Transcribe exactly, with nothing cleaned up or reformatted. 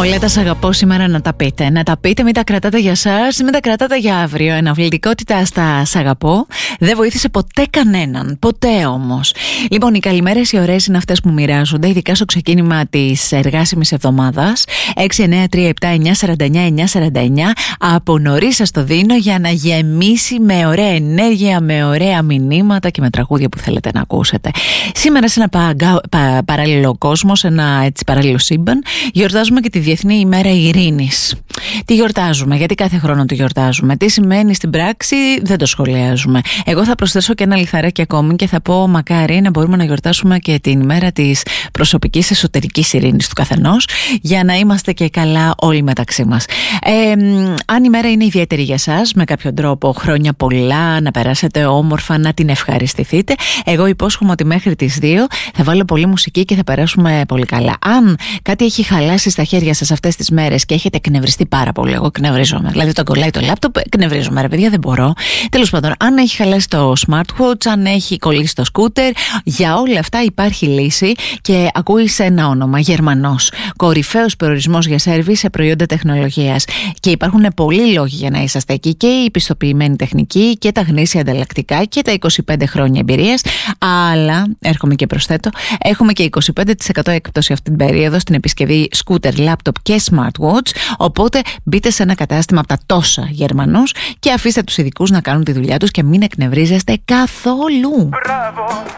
Όλα τα σ' αγαπώ σήμερα να τα πείτε. Να τα πείτε, μην τα κρατάτε για σας, μην τα κρατάτε για αύριο. Εναυλητικότητα στα σ' αγαπώ δεν βοήθησε ποτέ κανέναν. Ποτέ όμως. Λοιπόν, οι καλημέρες οι ωραίες είναι αυτές που μοιράζονται, ειδικά στο ξεκίνημα της εργάσιμης εβδομάδας. έξι εννιά τρία επτά εννιά τέσσερα εννιά εννιά τέσσερα εννιά. Από νωρίς σας το δίνω για να γεμίσει με ωραία ενέργεια, με ωραία μηνύματα και με τραγούδια που θέλετε να ακούσετε. Σήμερα σε ένα παγκα... πα... παράλληλο κόσμο, σε ένα έτσι παράλληλο σύμπαν, γιορτάζουμε και τη Διεθνή ημέρα ειρήνης. Τι γιορτάζουμε, γιατί κάθε χρόνο το γιορτάζουμε, τι σημαίνει στην πράξη, δεν το σχολιάζουμε. Εγώ θα προσθέσω και ένα λιθαράκι ακόμη και θα πω μακάρι να μπορούμε να γιορτάσουμε και την ημέρα της προσωπικής εσωτερικής ειρήνης του καθενός, για να είμαστε και καλά όλοι μεταξύ μας. Ε, αν η μέρα είναι ιδιαίτερη για σας, με κάποιον τρόπο, χρόνια πολλά, να περάσετε όμορφα, να την ευχαριστηθείτε, εγώ υπόσχομαι ότι μέχρι τις δύο θα βάλω πολύ μουσική και θα περάσουμε πολύ καλά. Αν κάτι έχει χαλάσει στα χέρια σας αυτές τις μέρες και έχετε εκνευριστεί πάρα πολύ, εγώ εκνευρίζομαι. Δηλαδή, το κολλάει το λάπτοπ, εκνευρίζομαι. Ρε παιδιά, δεν μπορώ. Τέλος πάντων, αν έχει χαλάσει το smartwatch, αν έχει κολλήσει το σκούτερ, για όλα αυτά υπάρχει λύση και ακούει σε ένα όνομα, Γερμανός. Κορυφαίος προορισμός για σέρβις σε προϊόντα τεχνολογίας. Και υπάρχουν πολλοί λόγοι για να είσαστε εκεί, και η πιστοποιημένη τεχνική και τα γνήσια ανταλλακτικά και τα είκοσι πέντε χρόνια εμπειρίας. Αλλά, έρχομαι και προσθέτω, έχουμε και είκοσι πέντε τοις εκατό έκπτωση αυτή την περίοδο στην επισκευή σκούτερ, λάπτοπ και smartwatch. Οπότε μπείτε σε ένα κατάστημα από τα τόσα Γερμανούς και αφήστε τους ειδικούς να κάνουν τη δουλειά τους και μην εκνευρίζεστε καθόλου. Μπράβο.